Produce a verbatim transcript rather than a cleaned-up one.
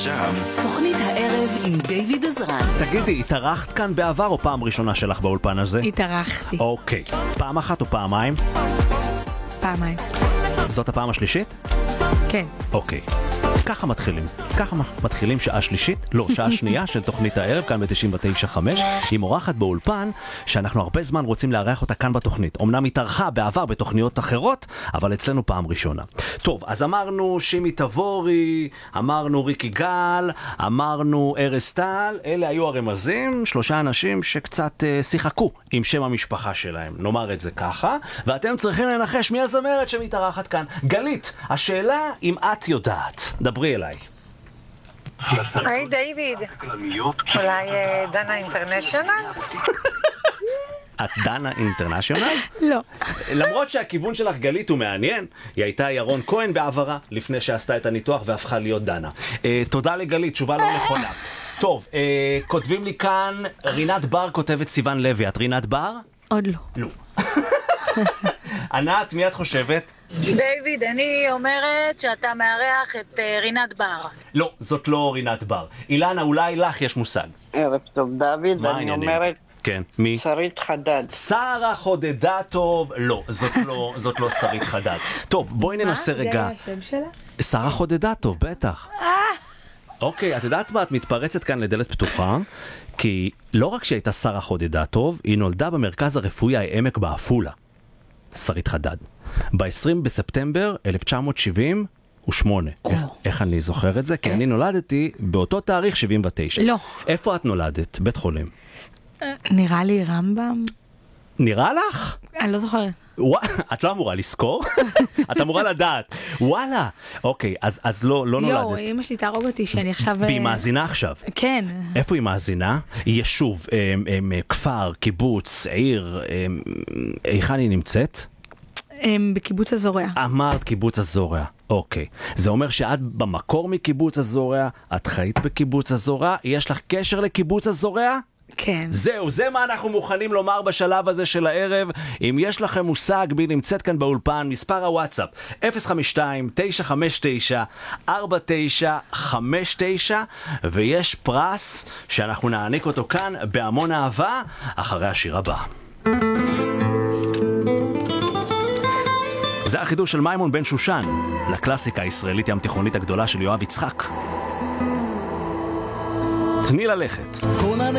עכשיו, תוכנית הערב עם דיוויד עזרן. תגידי, התארחת כאן בעבר או פעם ראשונה שלך באולפן הזה? התארחתי. אוקיי. פעם אחת או פעמיים? פעמיים. זאת הפעם השלישית? כן. אוקיי. ככה מתחילים. ככה מתחילים שעה שלישית, לא, שעה שנייה של תוכנית הערב, כאן ב-תשעים ותשע חמש, עם אורחת באולפן, שאנחנו הרבה זמן רוצים לארח אותה כאן בתוכנית. אמנם התארחה בעבר בתוכניות אחרות, אבל אצלנו פעם ראשונה. טוב, אז אמרנו שימי תבורי, אמרנו ריקי גל, אמרנו ארז טל, אלה היו הרמזים, שלושה אנשים שקצת uh, שיחקו עם שם המשפחה שלהם, נאמר את זה ככה, ואתם צריכים לנחש מי הזמרת שמתארחת כאן. גלית, השאלה אם את יודעת. דברי אליי. היי דיוויד, אולי אה, דנה אינטרנשיונל? את דנה אינטרנשיונל? לא. למרות שהכיוון שלך גלית הוא מעניין, היא הייתה ירון כהן בעברה לפני שעשתה את הניתוח והפכה להיות דנה. אה, תודה לגלית, תשובה לא נכונה. טוב, אה, כותבים לי כאן, רינת בר כותבת סיוון לוי. את רינת בר? עוד לא. לא. ענת, מי את חושבת? דיוויד, אני אומרת שאתה מארח את אה, רינת בר. לא, זאת לא רינת בר. אילנה, אולי לך יש מושג. ערב טוב דוד, מה אני העניינים? אומרת כן, מי? שרית חדד. שרה חודדה טוב. לא, זאת לא, זאת לא שרית חדד. טוב, בואי ננסה רגע. זה השם שלה? שרה חודדה טוב, בטח. אוקיי, את יודעת מה? את מתפרצת כאן לדלת פתוחה, כי לא רק שהייתה שרה חודדה טוב, היא נולדה במרכז הרפואי העמק בעפולה. שרית חדד. ב-עשרים בספטמבר אלף תשע מאות שבעים ושמונה. איך, איך אני זוכר את זה? כי אני נולדתי באותו תאריך שבעים ותשע. לא. איפה את נולדת? בית חולים. נראה לי רמב"ם. נראה לך? אני לא זוכרת. ווא, את לא אמורה לזכור? את אמורה לדעת. וואלה. אוקיי, אז, אז לא, לא יו, נולדת. אמא שלי תהרוג אותי שאני עכשיו... והיא מאזינה עכשיו. כן. איפה היא מאזינה? יישוב, הם, הם, כפר, קיבוץ, עיר, הם, היכן היא נמצאת? הם בקיבוץ הזורע. אמרת קיבוץ הזורע. אוקיי. זה אומר שאת במקור מקיבוץ הזורע, את חיית בקיבוץ הזורע, יש לך קשר לקיבוץ הזורע? כן. זהו, זה מה אנחנו מוכנים לומר בשלב הזה של הערב. אם יש לכם מושג, בי נמצאת כאן באולפן, מספר הוואטסאפ אפס חמש שתיים תשע חמש תשע ארבע תשע חמש תשע, ויש פרס שאנחנו נעניק אותו כאן בהמון אהבה אחרי השיר הבא. זה החידוש של מימון בן שושן לקלאסיקה הישראלית ים תיכונית הגדולה של יואב יצחק. תני ללכת.